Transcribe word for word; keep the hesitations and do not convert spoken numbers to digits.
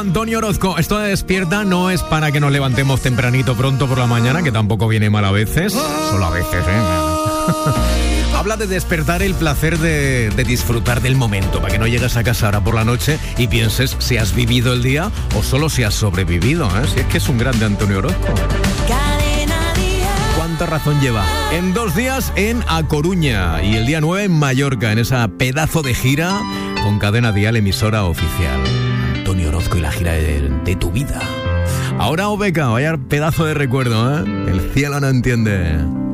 Antonio Orozco, esto de Despierta no es para que nos levantemos tempranito pronto por la mañana, que tampoco viene mal a veces, solo a veces, ¿eh? Habla de despertar el placer de, de disfrutar del momento, para que no llegues a casa ahora por la noche y pienses si has vivido el día o solo si has sobrevivido, ¿eh? Si es que es un grande Antonio Orozco. ¿Cuánta razón lleva? En dos días en A Coruña y el día nueve en Mallorca, en esa pedazo de gira con Cadena Dial, emisora oficial. Antonio Orozco y la gira de, de tu vida. Ahora Obeca, vaya pedazo de recuerdo, ¿eh? El cielo no entiende.